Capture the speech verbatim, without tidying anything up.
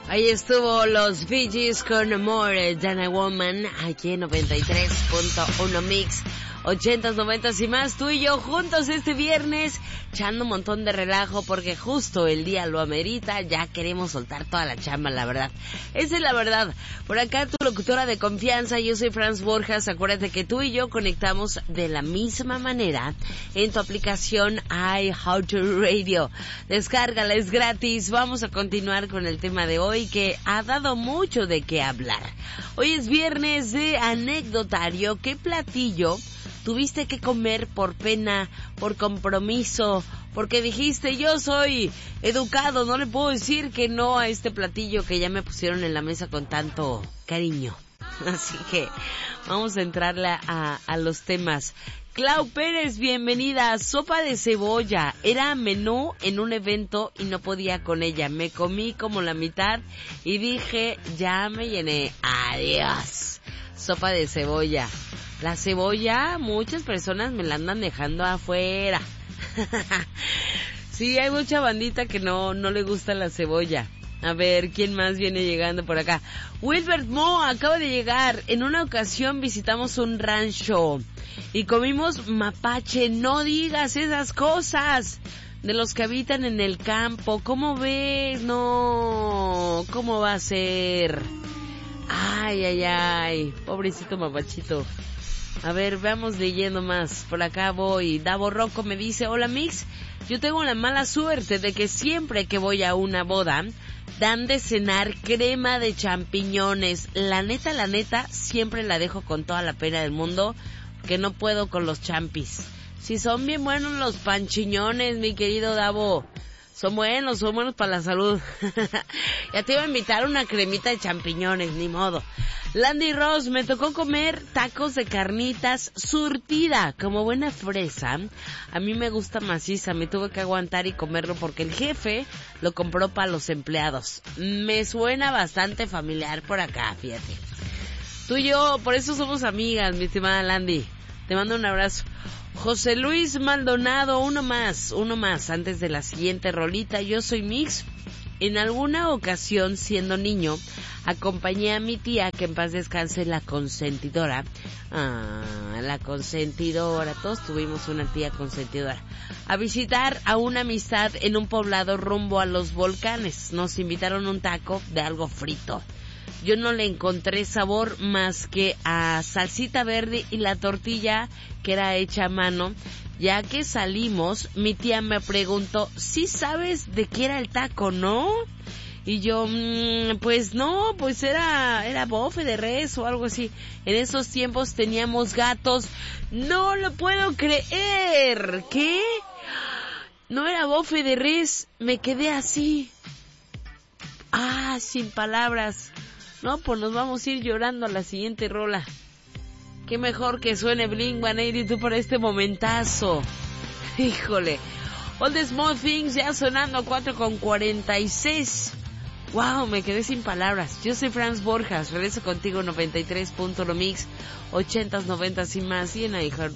Ahí estuvo los Bee Gees con More Than a Woman, aquí en noventa y tres punto uno Mix, ochentas, noventas y más, tú y yo juntos este viernes, echando un montón de relajo porque justo el día lo amerita, ya queremos soltar toda la chamba, la verdad. Esa es la verdad. Por acá tu locutora de confianza, yo soy Franz Borjas, acuérdate que tú y yo conectamos de la misma manera en tu aplicación iHeartRadio. Descárgala, es gratis. Vamos a continuar con el tema de hoy que ha dado mucho de qué hablar. Hoy es viernes de anecdotario. ¿Qué platillo tuviste que comer por pena, por compromiso, porque dijiste yo soy educado, no le puedo decir que no a este platillo que ya me pusieron en la mesa con tanto cariño? Así que vamos a entrarle a, a los temas. Clau Pérez, bienvenida. Sopa de cebolla. Era menú en un evento y no podía con ella. Me comí como la mitad y dije, ya me llené. Adiós. Sopa de cebolla. La cebolla, muchas personas me la andan dejando afuera. Sí, hay mucha bandita que no, no le gusta la cebolla. A ver, ¿quién más viene llegando por acá? Wilbert Mo acaba de llegar. En una ocasión visitamos un rancho y comimos mapache. No digas esas cosas de los que habitan en el campo. ¿Cómo ves? No, ¿cómo va a ser? Ay, ay, ay, pobrecito mapachito. A ver, veamos leyendo más. Por acá voy. Davo Rocco me dice, hola Mix, yo tengo la mala suerte de que siempre que voy a una boda dan de cenar crema de champiñones. La neta, la neta, siempre la dejo con toda la pena del mundo, que no puedo con los champis. Si son bien buenos los panchiñones, mi querido Davo. Son buenos, son buenos para la salud. Ya te iba a invitar una cremita de champiñones, ni modo. Landy Ross, me tocó comer tacos de carnitas surtida, como buena fresa. A mí me gusta maciza, me tuve que aguantar y comerlo porque el jefe lo compró para los empleados. Me suena bastante familiar por acá, fíjate. Tú y yo, por eso somos amigas, mi estimada Landy. Te mando un abrazo. José Luis Maldonado, uno más, uno más, antes de la siguiente rolita. Yo soy Mix. En alguna ocasión, siendo niño, acompañé a mi tía, que en paz descanse, la consentidora. Ah, la consentidora. Todos tuvimos una tía consentidora. A visitar a una amistad en un poblado rumbo a los volcanes. Nos invitaron un taco de algo frito. Yo no le encontré sabor más que a salsita verde y la tortilla que era hecha a mano. Ya que salimos, mi tía me preguntó, ¿sí sabes de qué era el taco, no? Y yo, mmm, pues no, pues era, era bofe de res o algo así. En esos tiempos teníamos gatos. ¡No lo puedo creer! ¿Qué? No era bofe de res, me quedé así. Ah, sin palabras. No, pues nos vamos a ir llorando a la siguiente rola. Qué mejor que suene Blink one eighty-two por este momentazo. Híjole. All the Small Things ya sonando cuatro con cuarenta y seis. Wow, me quedé sin palabras. Yo soy Franz Borjas. Regreso contigo noventa y tres punto uno Mix, ochentas, noventas y más. Y en iHeart